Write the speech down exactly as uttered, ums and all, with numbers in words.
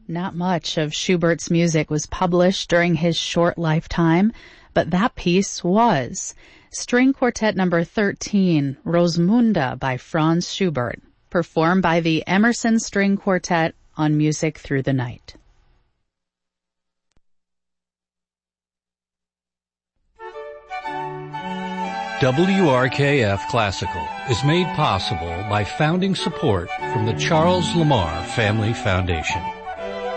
Not much of Schubert's music was published during his short lifetime, but that piece was. String Quartet number thirteen, Rosamunde by Franz Schubert, performed by the Emerson String Quartet on Music Through the Night. W R K F Classical is made possible by founding support from the Charles Lamar Family Foundation.